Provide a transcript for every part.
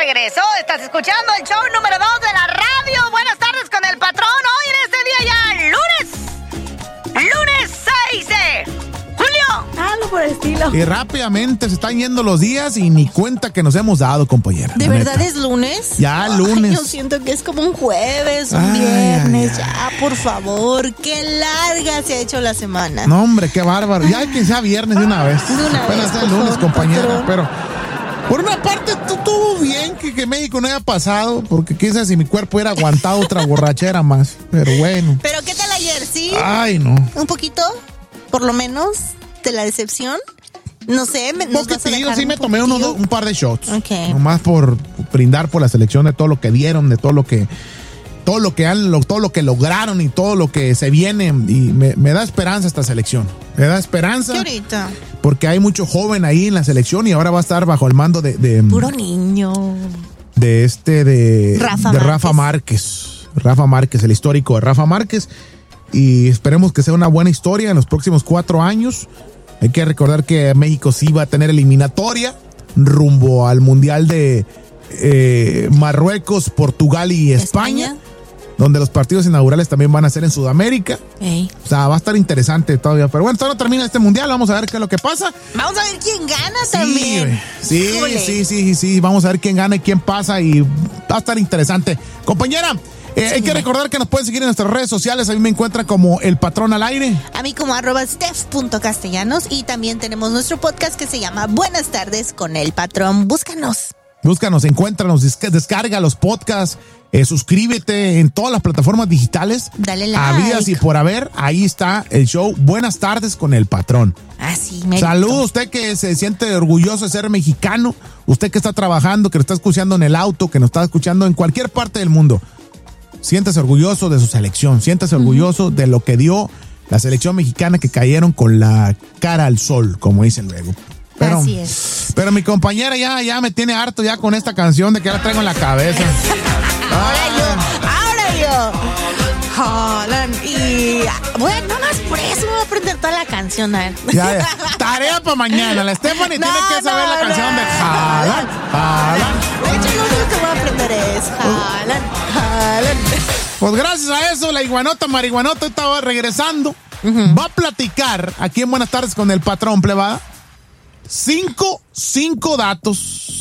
regreso. Estás escuchando el show número 2 de la radio. Buenas tardes con el patrón. Hoy en este día ya, lunes 6 de julio. Algo por el estilo. Y rápidamente se están yendo los días y ni cuenta que nos hemos dado, compañera. ¿De verdad es lunes? Ya, lunes. Yo siento que es como un jueves, un viernes. Ya, por favor. Qué larga se ha hecho la semana. No, hombre, qué bárbaro. Ya que sea viernes de una vez. Apenas sea el lunes, compañera. Pero por una parte, estuvo bien que México no haya pasado, porque quizás si mi cuerpo hubiera aguantado otra borrachera más. Pero bueno. ¿Pero qué tal ayer, sí? Ay, no. Un poquito, por lo menos, de la decepción. No sé, yo sí me tomé un par de shots. Okay. Nomás por brindar por la selección, de todo lo que dieron, de todo lo que lograron y todo lo que se viene. Y me da esperanza esta selección. Me da esperanza. ¿Qué ahorita? Porque hay mucho joven ahí en la selección y ahora va a estar bajo el mando de puro niño. De Rafa Márquez. Rafa Márquez, el histórico de Rafa Márquez. Y esperemos que sea una buena historia en los próximos 4 años. Hay que recordar que México sí va a tener eliminatoria rumbo al Mundial de Marruecos, Portugal y España, donde los partidos inaugurales también van a ser en Sudamérica. Ey. O sea, va a estar interesante todavía. Pero bueno, todavía no termina este Mundial. Vamos a ver qué es lo que pasa. Vamos a ver quién gana también. Sí. Vamos a ver quién gana y quién pasa y va a estar interesante. Compañera, hay que recordar que nos pueden seguir en nuestras redes sociales. A mí me encuentran como El Patrón al Aire. A mí como @steph.castellanos. Y también tenemos nuestro podcast que se llama Buenas tardes con el Patrón. Búscanos, encuéntranos, descarga los podcasts, suscríbete en todas las plataformas digitales. Dale like. Habidas y por haber, ahí está el show Buenas tardes con el Patrón. Así, saludos a usted que se siente orgulloso de ser mexicano, usted que está trabajando, que nos está escuchando en el auto, que nos está escuchando en cualquier parte del mundo. Siéntase orgulloso de su selección, siéntase orgulloso de lo que dio la selección mexicana, que cayeron con la cara al sol, como dicen luego. Pero, así es. Pero mi compañera ya me tiene harto ya con esta canción de que la traigo en la cabeza. Ahora yo. Holland. Y bueno, no más por eso me voy a aprender toda la canción. A ver. Ya. Tarea para mañana. La Stephanie tiene que saber la canción de Holland. De hecho, lo único que voy a aprender es Holland. Pues gracias a eso, la iguanota marihuanota estaba regresando. Va a platicar aquí en Buenas tardes con el Patrón, plebada. 5 datos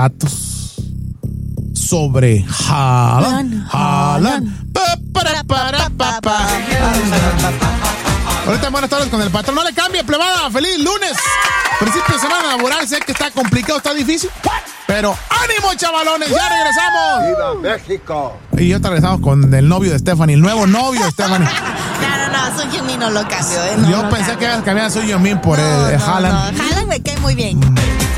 sobre Haaland. Ahorita en Buenas tardes con el Patrón. No le cambie, plebada. Feliz lunes. Principio de semana laboral. Sé que está complicado, está difícil. Pero ánimo, chavalones. Ya regresamos. ¡Viva México! Y ya regresamos con el novio de Stephanie, el nuevo novio de Stephanie. No, Son Heung-min no lo cambio. Yo pensé que había cambiado a Son Heung-min por Haaland. Haaland me cae muy bien.